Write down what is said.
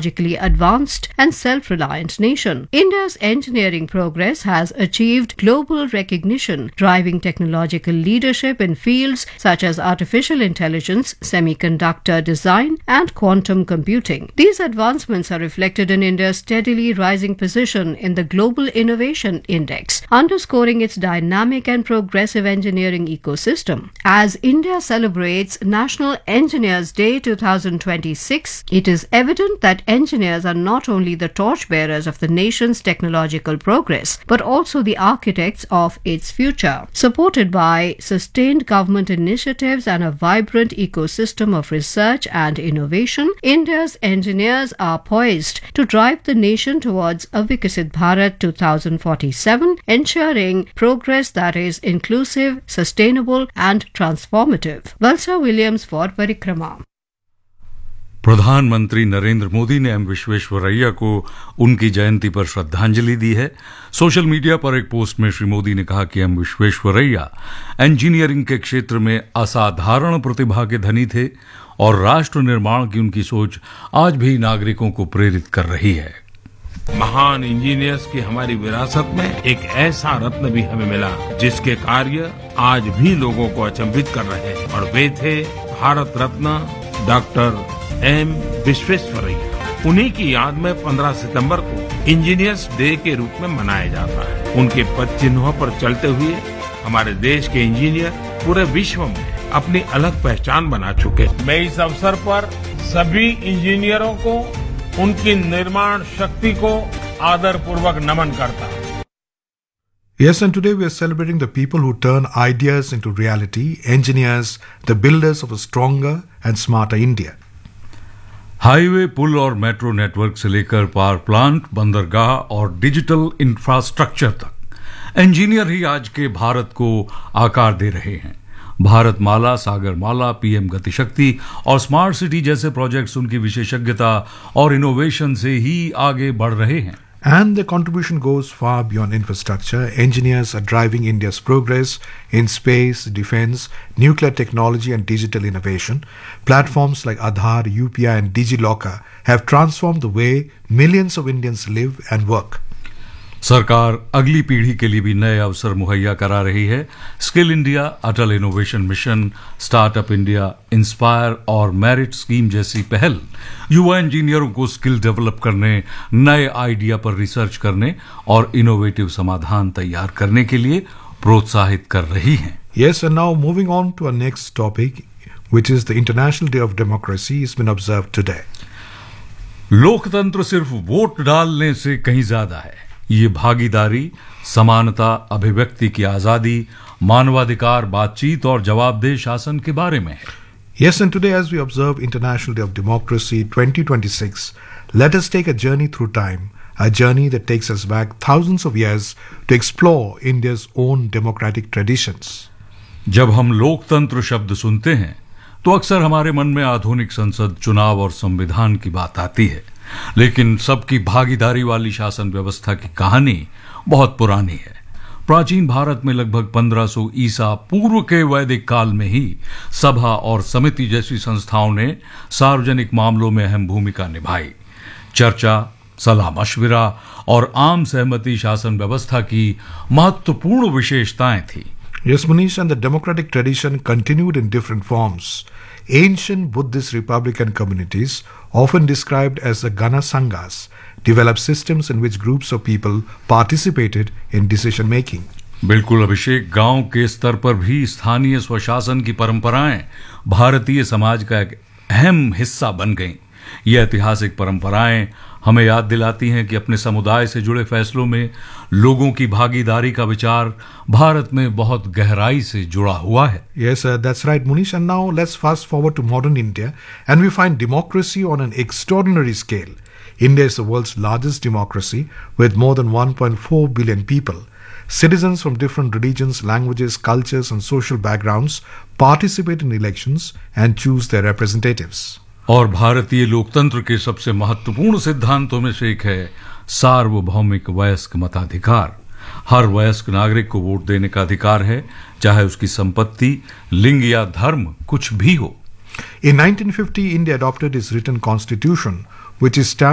technologically advanced and self-reliant nation. India's engineering progress has achieved global recognition, driving technological leadership in fields such as artificial intelligence, semiconductor design, and quantum computing. These advancements are reflected in India's steadily rising position in the Global Innovation Index, underscoring its dynamic and progressive engineering ecosystem. As India celebrates National Engineers Day 2026, it is evident that engineers are not only the torchbearers of the nation's technological progress, but also the architects of its future. Supported by sustained government initiatives and a vibrant ecosystem of research and innovation, India's engineers are poised to drive the nation towards a Viksit Bharat 2047, ensuring progress that is inclusive, sustainable, and transformative. Valsa Williams for Parikrama. प्रधानमंत्री नरेंद्र मोदी ने M Visvesvaraya को उनकी जयंती पर श्रद्धांजलि दी है। Social media पर एक post में श्री मोदी ने कहा कि एम विश्वेश्वरैया इंजीनियरिंग के क्षेत्र में असाधारण प्रतिभा के धनी थे और राष्ट्र निर्माण की उनकी सोच आज भी नागरिकों को प्रेरित कर रही है। महान इंजीनियर्स की हमारी विरासत में एक ऐसा रत्न भी हमें मिला जिसके कार्य आज भी लोगों को अचंभित कर रहे हैं, और वे थे भारत रत्न डॉक्टर एम विश्वेश्वरैया। उन्हीं की याद में 15 सितंबर को इंजीनियर्स डे के रूप में मनाया जाता है। उनके पद चिन्हों पर चलते हुए हमारे देश के इंजीनियर पूरे विश्व में अपनी अलग पहचान बना चुके। मैं इस अवसर पर सभी इंजीनियरों को उनकी निर्माण शक्ति को आदरपूर्वक नमन करता हूं। Yes, and today we are celebrating the people who turn ideas into reality, engineers, the builders of a stronger and smarter India. Highway, पुल और मेट्रो नेटवर्क से लेकर पावर प्लांट, बंदरगाह और डिजिटल इंफ्रास्ट्रक्चर तक इंजीनियर ही आज के भारत को आकार दे रहे हैं। भारतमाला, सागरमाला, पीएम गतिशक्ति और स्मार्ट सिटी जैसे प्रोजेक्ट्स उनकी विशेषज्ञता और इनोवेशन से ही आगे बढ़ रहे हैं। And the contribution goes far beyond infrastructure. Engineers are driving India's progress in space, defense, nuclear technology and digital innovation. Platforms like Aadhaar, UPI and DigiLocker have transformed the way millions of Indians live and work. सरकार अगली पीढ़ी के लिए भी नए अवसर मुहैया करा रही है। स्किल इंडिया, अटल innovation mission, startup India, inspire और मेरिट स्कीम जैसी पहल युवा इंजीनियरों को स्किल डेवलप करने, नए आइडिया पर रिसर्च करने और इनोवेटिव समाधान तैयार करने के लिए प्रोत्साहित कर रही हैं। Yes, and now moving on to our next topic, which is the International Day of Democracy, has been observed today. लोकतंत्र सिर्फ वोट डालने से कहीं ज्यादा है। ये भागीदारी, समानता, अभिव्यक्ति की आजादी, मानवाधिकार, बातचीत और जवाबदेह शासन के बारे में है। Yes, and today as we observe International Day of Democracy 2026, let us take a journey through time, a journey that takes us back thousands of years to explore India's own democratic traditions. जब हम लोकतंत्र शब्द सुनते हैं तो अक्सर हमारे मन में आधुनिक संसद, चुनाव और संविधान की बात आती है, लेकिन सबकी भागीदारी वाली शासन व्यवस्था की कहानी बहुत पुरानी है। प्राचीन भारत में लगभग 1500 ईसा पूर्व के वैदिक काल में ही सभा और समिति जैसी संस्थाओं ने सार्वजनिक मामलों में अहम भूमिका निभाई। चर्चा, सलाह मशविरा और आम सहमति शासन व्यवस्था की महत्वपूर्ण विशेषताएं थी। Yes, Manish, and the democratic tradition continued in different forms. Ancient Buddhist republican communities, often described as the Gana Sanghas, developed systems in which groups of people participated in decision making. बिल्कुल अभिषेक, गांव के स्तर पर भी स्थानीय स्वशासन की परंपराएं भारतीय समाज का एक अहम हिस्सा बन गईं। ये ऐतिहासिक परंपराएं हमें याद दिलाती हैं कि अपने समुदाय से जुड़े फैसलों में लोगों की भागीदारी का विचार भारत में बहुत गहराई से जुड़ा हुआ है। Yes, that's right, Munish. And now let's fast forward to modern India, and we find democracy on an extraordinary scale. India is the world's largest democracy with more than 1.4 billion people. Citizens from different religions, languages, cultures, and social backgrounds participate in elections and choose their representatives. और भारतीय लोकतंत्र के सबसे महत्वपूर्ण सिद्धांतों में से एक है सार्वभौमिक वयस्क मताधिकार। हर वयस्क नागरिक को वोट देने का अधिकार है, चाहे उसकी संपत्ति, लिंग या धर्म कुछ भी हो। In 1950, India adopted its written constitution, which is